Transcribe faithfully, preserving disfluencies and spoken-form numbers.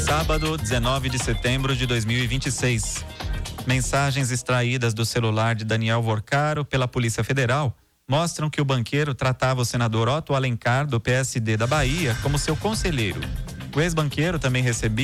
Sábado, dezenove de setembro de dois mil e vinte e seis. Mensagens extraídas do celular de Daniel Vorcaro pela Polícia Federal mostram que o banqueiro tratava o senador Otto Alencar, do P S D da Bahia, como seu conselheiro. O ex-banqueiro também recebia